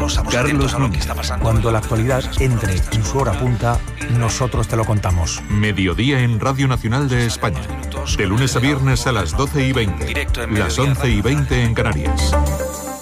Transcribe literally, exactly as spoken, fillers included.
estamos Carlos atentos a lo que Núñez. está pasando. Cuando la actualidad entre en su hora punta, nosotros te lo contamos. Mediodía en Radio Nacional de España. De lunes a viernes a las doce y veinte. Directo en Las Mediodía once y Radio. veinte en Canarias.